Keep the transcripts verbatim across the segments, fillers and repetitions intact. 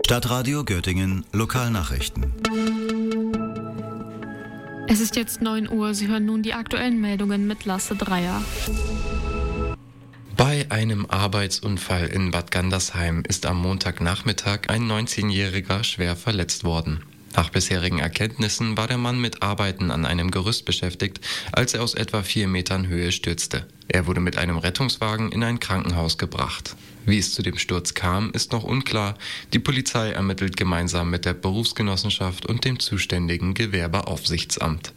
Stadtradio Göttingen Lokalnachrichten. Es ist jetzt neun Uhr. Sie hören nun die aktuellen Meldungen mit Lasse Dreier. Bei einem Arbeitsunfall in Bad Gandersheim ist am Montagnachmittag ein neunzehnjähriger schwer verletzt worden. Nach bisherigen Erkenntnissen war der Mann mit Arbeiten an einem Gerüst beschäftigt, als er aus etwa vier Metern Höhe stürzte. Er wurde mit einem Rettungswagen in ein Krankenhaus gebracht. Wie es zu dem Sturz kam, ist noch unklar. Die Polizei ermittelt gemeinsam mit der Berufsgenossenschaft und dem zuständigen Gewerbeaufsichtsamt.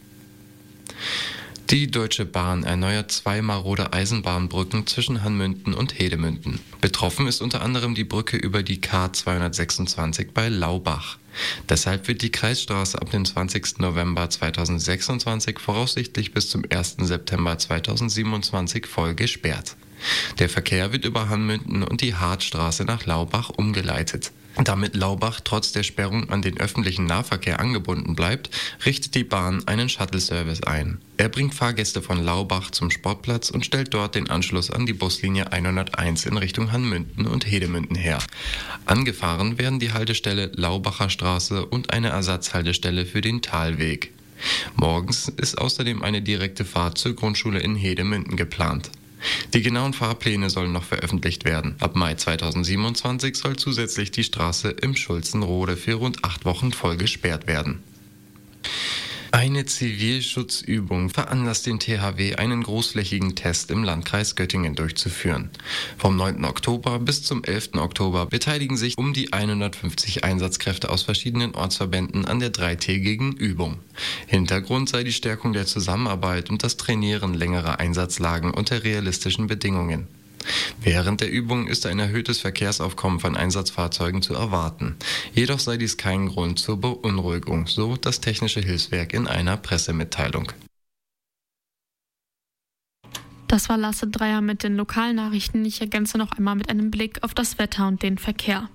Die Deutsche Bahn erneuert zwei marode Eisenbahnbrücken zwischen Hanmünden und Hedemünden. Betroffen ist unter anderem die Brücke über die K zweihundertsechsundzwanzig bei Laubach. Deshalb wird die Kreisstraße ab dem zwanzigsten November zweitausendsechsundzwanzig voraussichtlich bis zum ersten September zweitausendsiebenundzwanzig voll gesperrt. Der Verkehr wird über Hanmünden und die Hartstraße nach Laubach umgeleitet. Damit Laubach trotz der Sperrung an den öffentlichen Nahverkehr angebunden bleibt, richtet die Bahn einen Shuttle-Service ein. Er bringt Fahrgäste von Laubach zum Sportplatz und stellt dort den Anschluss an die Buslinie hunderteins in Richtung Hanmünden und Hedemünden her. Angefahren werden die Haltestelle Laubacher Straße und eine Ersatzhaltestelle für den Talweg. Morgens ist außerdem eine direkte Fahrt zur Grundschule in Hedemünden geplant. Die genauen Fahrpläne sollen noch veröffentlicht werden. Ab Mai zweitausendsiebenundzwanzig soll zusätzlich die Straße im Schulzenrode für rund acht Wochen voll gesperrt werden. Eine Zivilschutzübung veranlasst den T H W, einen großflächigen Test im Landkreis Göttingen durchzuführen. Vom neunten Oktober bis zum elften Oktober beteiligen sich um die hundertfünfzig Einsatzkräfte aus verschiedenen Ortsverbänden an der dreitägigen Übung. Hintergrund sei die Stärkung der Zusammenarbeit und das Trainieren längerer Einsatzlagen unter realistischen Bedingungen. Während der Übung ist ein erhöhtes Verkehrsaufkommen von Einsatzfahrzeugen zu erwarten. Jedoch sei dies kein Grund zur Beunruhigung, so das Technische Hilfswerk in einer Pressemitteilung. Das war Lasse Dreier mit den Lokalnachrichten. Ich ergänze noch einmal mit einem Blick auf das Wetter und den Verkehr.